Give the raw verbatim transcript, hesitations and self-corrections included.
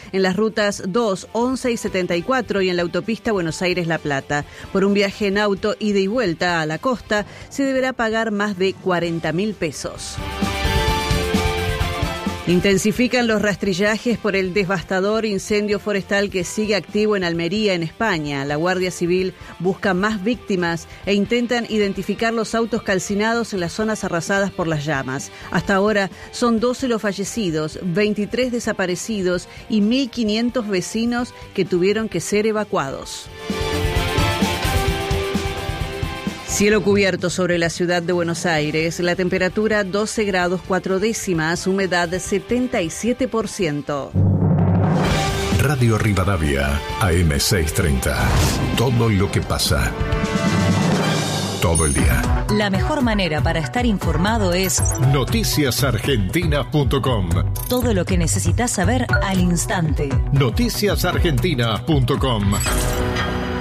en las rutas dos, once y setenta y cuatro y en la autopista Buenos Aires-La Plata. Por un viaje en auto ida y vuelta a la costa se deberá pagar más de cuarenta mil pesos. Intensifican los rastrillajes por el devastador incendio forestal que sigue activo en Almería, en España. La Guardia Civil busca más víctimas e intentan identificar los autos calcinados en las zonas arrasadas por las llamas. Hasta ahora son doce los fallecidos, veintitrés desaparecidos y mil quinientos vecinos que tuvieron que ser evacuados. Cielo cubierto sobre la ciudad de Buenos Aires, la temperatura doce grados cuatro décimas, humedad setenta y siete por ciento. Radio Rivadavia, A M seiscientos treinta. Todo lo que pasa. Todo el día. La mejor manera para estar informado es noticias argentinas punto com. Todo lo que necesitas saber al instante. noticias argentinas punto com.